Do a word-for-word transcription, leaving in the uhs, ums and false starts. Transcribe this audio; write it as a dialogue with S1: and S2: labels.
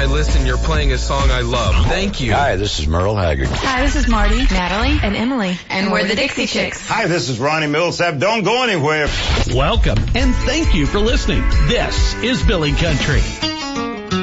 S1: I listen, you're playing a song I love. Thank you.
S2: Hi, this is Merle Haggard.
S3: Hi, this is Marty, Natalie, and Emily. And we're the Dixie Chicks.
S4: Hi, this is Ronnie Millsap. Don't go anywhere.
S5: Welcome, and thank you for listening. This is Billy Country.